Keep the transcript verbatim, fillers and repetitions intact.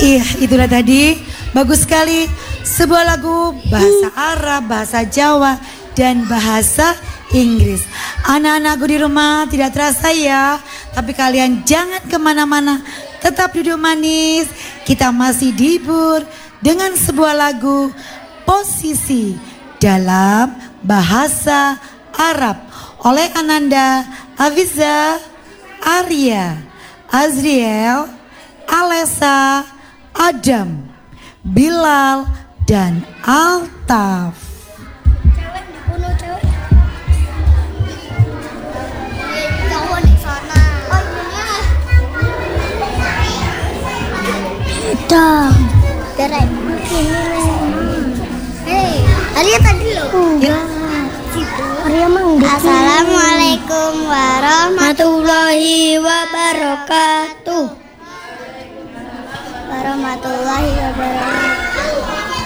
Iya, itulah tadi. Bagus sekali. Sebuah lagu bahasa Arab, bahasa Jawa, dan bahasa Inggris. Anak-anakku di rumah tidak terasa ya. Tapi kalian jangan kemana-mana. Tetap duduk manis. Kita masih dihibur dengan sebuah lagu Posisi dalam bahasa Arab oleh Ananda, Aviza, Arya, Azriel, Alessa, Adam, Bilal, dan Altaf. Cewek dibunuh cewek. Cowok di sana. Oh iya. Hitam. Keren. Hei, Arya tadi loh. Ya. Arya manggil. Assalamualaikum warahmatullahi wabarakatuh. Warahmatullahi wabarakatuh.